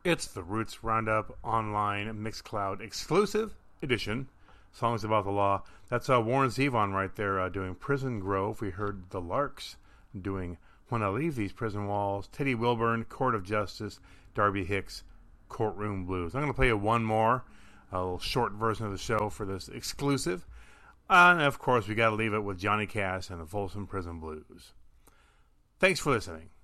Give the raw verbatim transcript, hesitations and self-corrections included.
It's the Roots Roundup Online Mixcloud exclusive edition. Songs about the law. That's uh, Warren Zevon right there uh, doing Prison Grove. We heard the Larks doing When I Leave These Prison Walls. Teddy Wilburn, Court of Justice. Darby Hicks, Courtroom Blues. I'm going to play you one more, a little short version of the show for this exclusive. Uh, and of course, we got to leave it with Johnny Cash and the Folsom Prison Blues. Thanks for listening.